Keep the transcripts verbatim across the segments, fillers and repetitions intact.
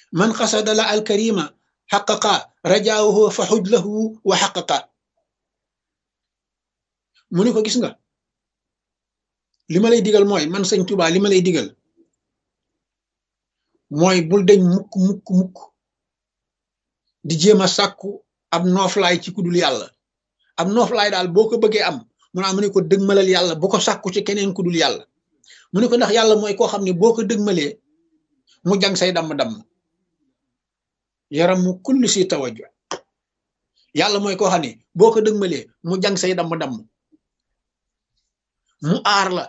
man xasada la alkarima xaqaqa rajaahu fa xuj lahu wa xaqaqa mu ni ko gis nga li ma lay digal mooy man sëñ Tuubaa li ma lay digal mooy bul deñ mukk mukk mukk di jéem a sàkku ab nooflaay ci kudul yàlla ab nooflaay daal boo ko bëggee am mu naa mu ne ko dëgmalal yàlla bu ko sàkku ci keneen kudul yàlla mu ne ko ndax yàlla mooy koo xam ne boo ko dëgmalee mu jang say damm-damm yaram mu kulli si tawajju yàlla mooy koo xam ne boo ko dëgmalee mu jang say damm-damm mu aar la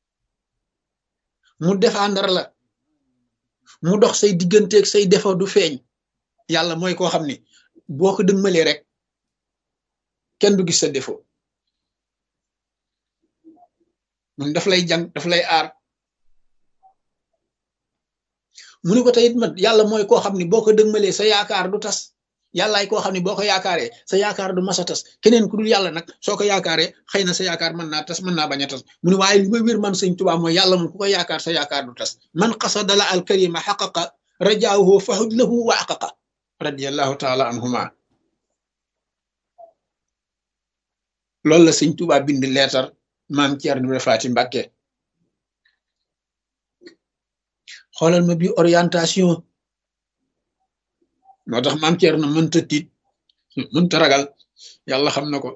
mu défendre la mu dox say digganteeg say défaut du feeñ yàlla mooy koo xam ne boo ko dëgmalee rek kenn du gis sa défaut mun daf lay jàng daf lay aar mu ni ko tey it man yàlla mooy koo xam ne boo ko dëgmalee sa yaakaar du tas yàllaay koo xam ne boo ko yaakaaree sa yaakaar du mas a tas keneen ku dul yàlla nag soo ko yaakaaree xëy na sa yaakaar mën naa tas mën naa bañ a tas mu ne waaye li ma wér man sëñ Tuubaa mooy yàlla moom ku ko yaakaar sa yaakaar du tas man qasadala al karima xaqaqa rajaahu fahuj lahu wa aqaqa radiallahu taala anhuma loolu la sëñ Tuubaa bind leetar maam Ceerno Ibra Faati Mbàkke xoolal ma bi orientation moo tax maam Ceerno mënta tiit mënta ragal yàlla xam na ko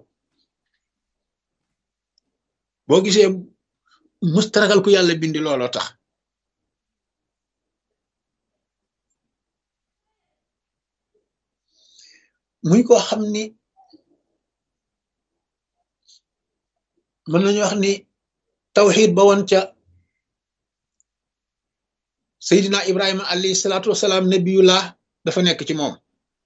boo gisee mësta ragal ku yàlla bindi looloo tax muy koo xam ni mën nañu wax ni tawxiid ba woon ca Seydina Ibrahima alayhi salaatu wasalaam nabiyullah dafa nekk ci moom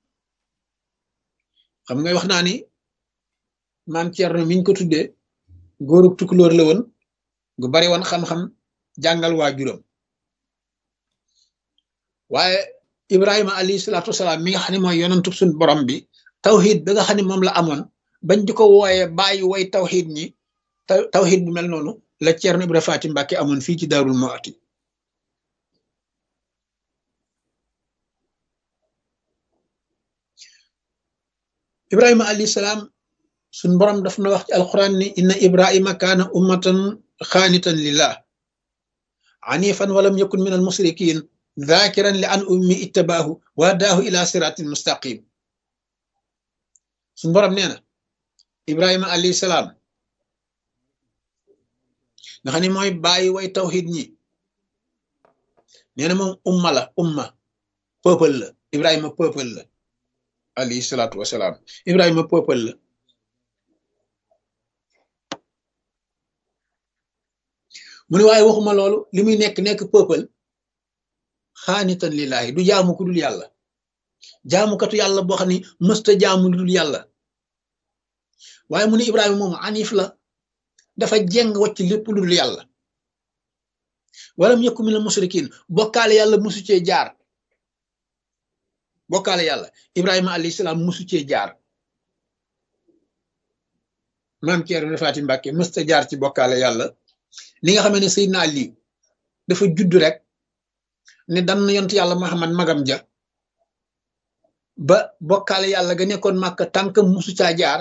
xam nga wax naa ni maam Ceerno miñ ko tuddee góorub tukulóor la woon gu bari woon xam-xam jàngal waajuram waaye Ibrahima alayhi salaatu wasalaam mi nga xam ne mooy yonantu suñ borom bi tawxiid ba nga xam ne moom la amoon bañ di ko wooyee bàyyi way tawxiid ñi tawxiid bu mel noonu la Ceerno Ibra Faati Mbàkke amoon fii ci Daarul Muhti Ibrahima alayhi salaam suñ borom daf na wax ci alquran ni inna Ibrahima kaana ummatan xaanitan lillah anifan walam yakun min al musrikin dhakiran li an ummi ittabaahu wa daahu ila siratin mustaqim suñ borom nee na Ibrahima alayhi salaam nga xam ne mooy bàyyi way tawxiid ñi nee na moom umma la umma peuple la Ibrahima peuple la alayhi salaatu wasalaam Ibrahima peuple la mu ne waaye waxuma loolu li muy nekk nekk peuple xaanitan lillahi du jaamu ku dul yàlla jaamukatu yàlla boo xam ne mësta jaamu lu dul yàlla waaye mu ne Ibrahima moom anif la dafa jeng wacc lépp lu dul yàlla walam yakun minal musrikin bokkaale yàlla musu cee jaar bokkaale yàlla Ibrahima alayhi salaam musu cee jaar maam Ceerno Ibra Faati Mbàkke mësta jaar ci bokkaale yàlla li nga xam ne Seydina Ali dafa judd rek ne dan yont yàlla Muhammad magam ja ba bokkaale yàlla ga nekkoon Màkka tànk musu caa jaar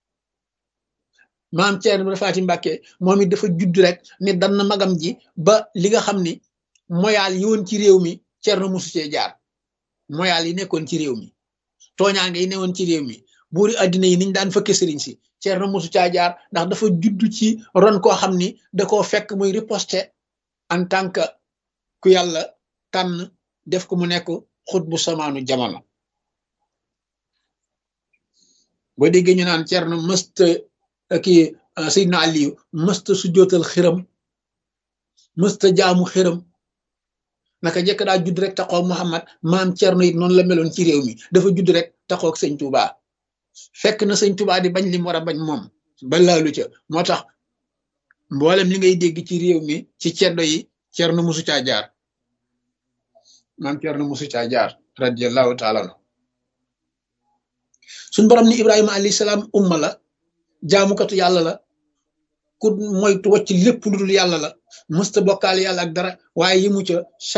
maam Ceerno Ibra Faati Mbàkke moom it dafa judd rek ne dan magam ji ba li nga xam ni moyaal yi woon ci réew mi Ceerno musu cee jaar moyaal yi nekkoon ci réew mi tooñaange yi newoon ci réew mi buuri addina yi niñ daan fëkke sëriñ si Ceerno musu caa jaar ndax dafa judd ci ron koo xam ni da koo fekk muy riposte en tant que ku yàlla tànn def ko mu nekk xut bu samaanu jamono boo déggee ñu naan Ceerno mësta kii Seydina Aliyu mësta su jootal xiram mësta jaamu xiram naka jekk daa judd rek taxaw Muhammad maam Ceerno it noonu la meloon ci réew mi dafa judd rek taxaw ak sëñ Tuubaa fekk na sëñ Tuubaa di bañ li mu war a bañ moom ba laalu ca moo tax mboolem li ngay dégg ci réew mi ci ceddo yi Ceerno musu caa jaar maam Ceerno musu caa jaar radiyallahu taala anhu suñ borom ni Ibrahima alayhi salaam umma la jaamukatu yàlla la ku moytu wacc lépp lu dul yàlla la mësta bokkaale yàlla ak dara waaye yi mu ca